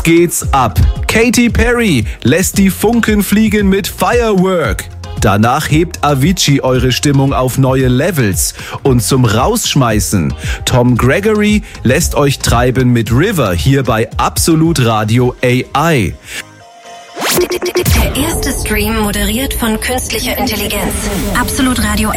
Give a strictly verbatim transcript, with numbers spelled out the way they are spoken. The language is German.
Jetzt geht's ab. Katy Perry lässt die Funken fliegen mit Firework. Danach hebt Avicii eure Stimmung auf neue Levels. Und zum Rausschmeißen, Tom Gregory lässt euch treiben mit River hier bei Absolut Radio A I. Der erste Stream moderiert von künstlicher Intelligenz. Absolut Radio